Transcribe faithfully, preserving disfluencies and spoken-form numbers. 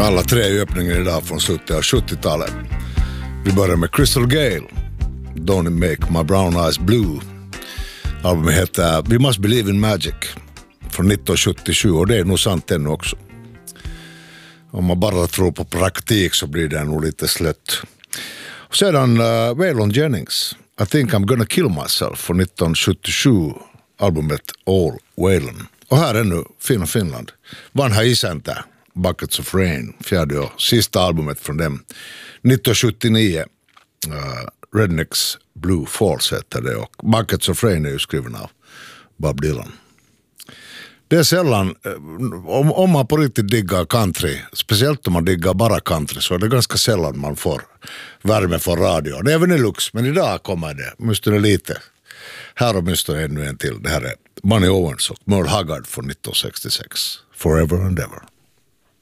Alla tre i öppningen idag från slutet av sjuttiotalet. Vi börjar med Crystal Gale, Don't It Make My Brown Eyes Blue. Albumet heter We Must Believe in Magic från nittonhundrasjuttiosju, och det är nog sant ännu också. Om man bara tror på praktik så blir det nog lite slött. Och sedan uh, Waylon Jennings, I Think I'm Gonna Kill Myself från nittonhundrasjuttiosju, albumet All Waylon. Och här är nu Fina Finland. Vanha isäntä, Buckets of Rain, fjärde och sista albumet från dem. nittonhundrasjuttionio, uh, Rednecks Blue Falls heter det, och Buckets of Rain är ju skriven av Bob Dylan. Det är sällan, om, om man på riktigt diggar country, speciellt om man diggar bara country, så är det ganska sällan man får värme från radio. Även i Lux, men idag kommer det, åtminstone lite. Här åtminstone ännu en till. Det här är Bunny Owens och Merle Haggard från nittonhundrasextiosex. Forever and Ever.